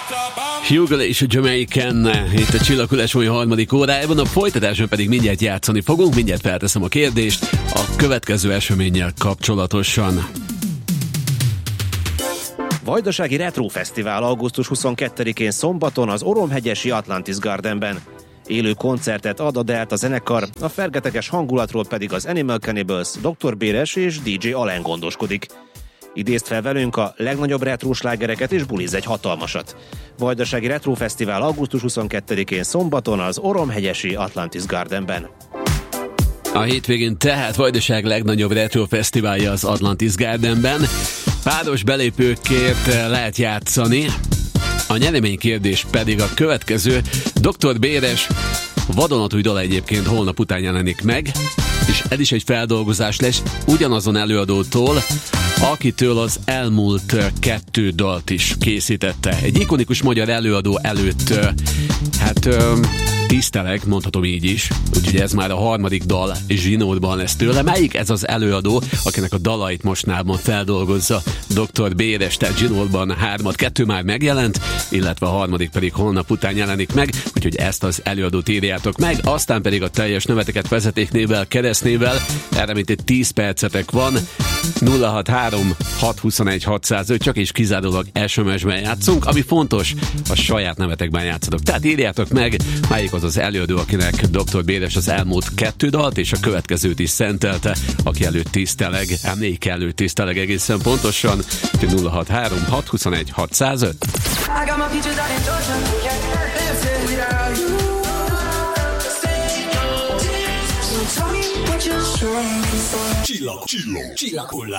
Hugo és a Jamaican itt a Csillaghullás mai harmadik órájában, a folytatásban pedig mindjárt játszani fogunk, mindjárt felteszem a kérdést a következő eseménnyel kapcsolatosan. Vajdasági Retro Fesztivál augusztus 22-én szombaton az Oromhegyesi Atlantis Gardenben. Élő koncertet ad a Delta zenekar, a fergeteges hangulatról pedig az Animal Cannibals, Dr. Béres és DJ Alen gondoskodik. Idézd fel velünk a legnagyobb retro slágereket és bulizz egy hatalmasat. Vajdasági Retro Fesztivál augusztus 22-én szombaton az Oromhegyesi Atlantis Gardenben. A hétvégén tehát Vajdaság legnagyobb retro fesztiválja az Atlantis Gardenben. Páros belépőkért lehet játszani. A nyereménykérdés pedig a következő. Dr. Béres vadonatúj dala egyébként holnap után jelenik meg, és ez is egy feldolgozás lesz ugyanazon előadótól, akitől az elmúlt 2 dalt is készítette. Egy ikonikus magyar előadó előtt tiszteleg, mondhatom így is, úgyhogy ez már a harmadik dal zsinórban lesz tőle. Melyik ez az előadó, akinek a dalait mostában feldolgozza Dr. Béres, tehát zsinórban 3-2 már megjelent, illetve a harmadik pedig holnap után jelenik meg, úgyhogy ezt az előadót írjátok meg, aztán pedig a teljes neveteket vezetéknével, keresztnével, erre mint egy 10 percetek van, 063 621 605, csak és kizárólag SMS-ben játszunk, ami fontos, a saját nevetekben játszatok. Tehát írjátok meg, melyik az az előadó, akinek Dr. Béres az elmúlt 2 dalt, és a következőt is szentelte, aki előtt tiszteleg, emléke előtt tiszteleg egészen pontosan, 063 621 605. Csillaghullás.